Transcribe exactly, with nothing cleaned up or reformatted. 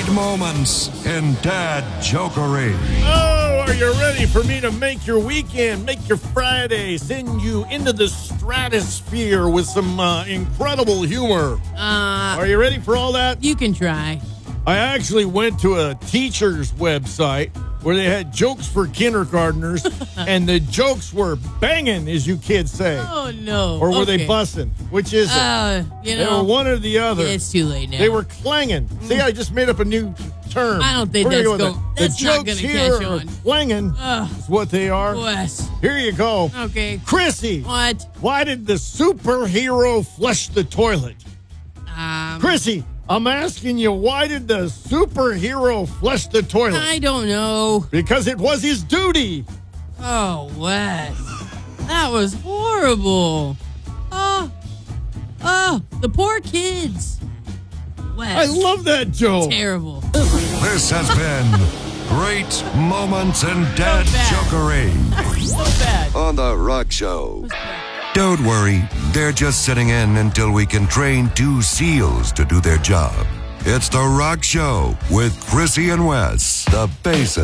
Great moments in Dad Jokery. Oh, are you ready for me to make your weekend, make your Friday, send you into the stratosphere with some uh, incredible humor? Uh, Are you ready for all that? You can try. I actually went to a teacher's website where they had jokes for kindergartners, and the jokes were banging, as you kids say. Oh, no. Or were okay. they busting? Which is it? Uh, you They know. were one or the other. Yeah, it's too late now. They were clanging. See, I just made up a new term. I don't think We're that's gonna go with going- that. that's the not jokes gonna here catch are on. clanging. Ugh. Is what they are. Wes. Here you go. Okay. Chrissy, What? why did the superhero flush the toilet? Um, Chrissy, I'm asking you, why did the superhero flush the toilet? I don't know. Because it was his duty. Oh, Wes. That was horrible. Oh. Oh, the poor kids. Wes. I love that joke. Terrible. This has been Great Moments in Dad bad. Jokery So bad. on The Rock Show. Don't worry, they're just sitting in until we can train two SEALs to do their job. It's The Rock Show with Chrissy and Wes, the basics.